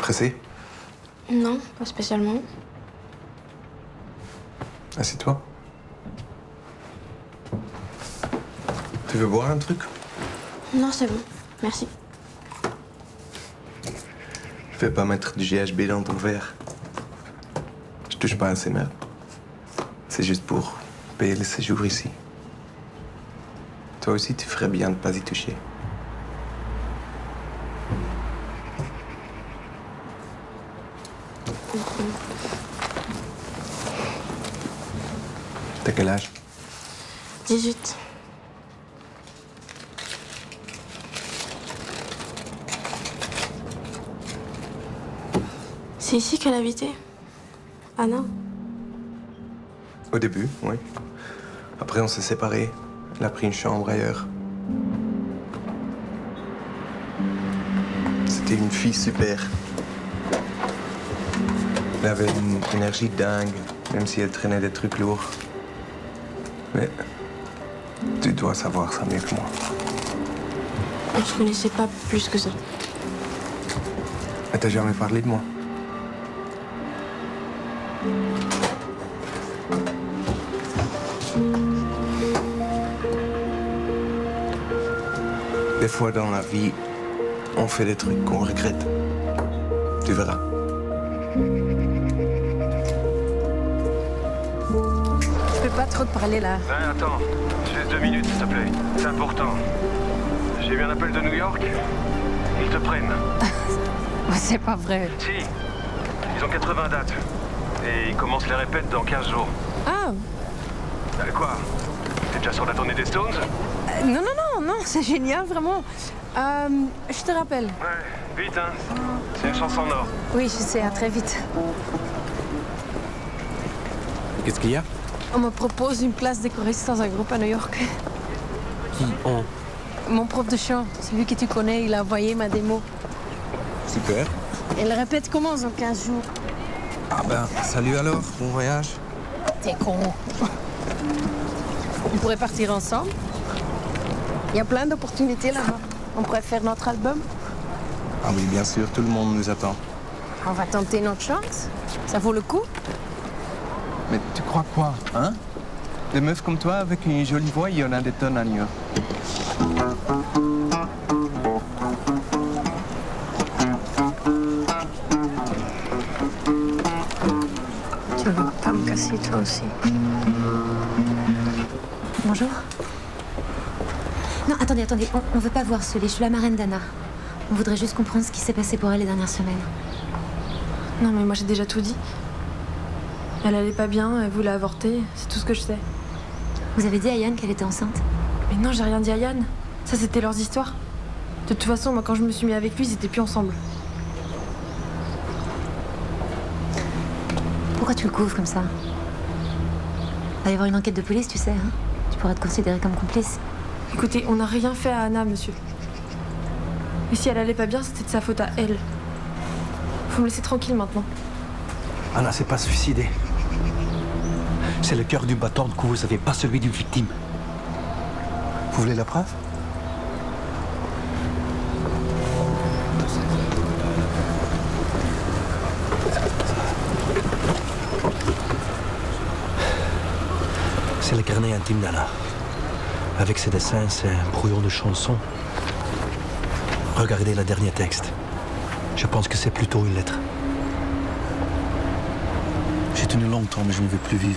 Pressé? Non, pas spécialement. Assieds-toi. Tu veux boire un truc? Non, c'est bon. Merci. Je vais pas mettre du GHB dans ton verre. Je touche pas à ces merdes. C'est juste pour payer le séjour ici. Toi aussi, tu ferais bien de pas y toucher. T'as quel âge? 18. C'est ici qu'elle habitait? Anna? Au début, oui. Après, on s'est séparés. Elle a pris une chambre ailleurs. C'était une fille super. Elle avait une énergie dingue, même si elle traînait des trucs lourds. Mais tu dois savoir ça mieux que moi. On se connaissait pas plus que ça. Elle t'a jamais parlé de moi? Des fois dans la vie, on fait des trucs qu'on regrette. Tu verras. Je peux pas trop te parler là. Ouais, attends, juste 2 minutes s'il te plaît. C'est important. J'ai eu un appel de New York. Ils te prennent. C'est pas vrai. Si, ils ont 80 dates. Et ils commencent les répètes dans 15 jours. Ah, Quoi? T'es déjà sur la tournée des Stones? non, c'est génial, vraiment. Je te rappelle. Ouais, vite hein. C'est une chanson en or. Oui, je sais, à très vite. Qu'est-ce qu'il y a? On me propose une place de choriste dans un groupe à New York. Qui on? Mon prof de chant, celui que tu connais, il a envoyé ma démo. Super. Et le répète commence dans 15 jours. Ah ben, salut alors, bon voyage. T'es con. On pourrait partir ensemble. Il y a plein d'opportunités là-bas. On pourrait faire notre album. Ah oui, bien sûr, tout le monde nous attend. On va tenter notre chance. Ça vaut le coup. Mais tu crois quoi, hein? Des meufs comme toi avec une jolie voix, il y en a des tonnes à New York. Tu veux pas me casser toi aussi? Bonjour. Non, attendez, on veut pas voir Sully, je suis la marraine d'Anna. On voudrait juste comprendre ce qui s'est passé pour elle les dernières semaines. Non, mais moi j'ai déjà tout dit. Elle allait pas bien, elle voulait avorter, c'est tout ce que je sais. Vous avez dit à Yann qu'elle était enceinte? Mais non, j'ai rien dit à Yann. Ça, c'était leurs histoires. De toute façon, moi, quand je me suis mis avec lui, ils étaient plus ensemble. Pourquoi tu le couvres comme ça? Il va y avoir une enquête de police, tu sais, hein? Tu pourras te considérer comme complice. Écoutez, on n'a rien fait à Anna, monsieur. Et si elle allait pas bien, c'était de sa faute à elle. Faut me laisser tranquille maintenant. Anna s'est pas suicidée. C'est le cœur du bâton que vous avez, pas celui d'une victime. Vous voulez la preuve? C'est le carnet intime d'Anna. Avec ses dessins, c'est un brouillon de chansons. Regardez le dernier texte. Je pense que c'est plutôt une lettre. J'ai tenu longtemps, mais je ne veux plus vivre.